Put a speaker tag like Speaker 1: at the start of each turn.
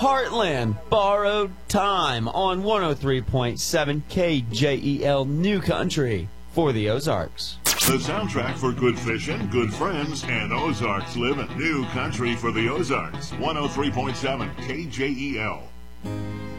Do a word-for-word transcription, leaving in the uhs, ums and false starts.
Speaker 1: Heartland Borrowed Time on one oh three point seven K J E L New Country for the Ozarks.
Speaker 2: The soundtrack for good fishing, good friends, and Ozarks living. New Country for the Ozarks. one oh three point seven K J E L.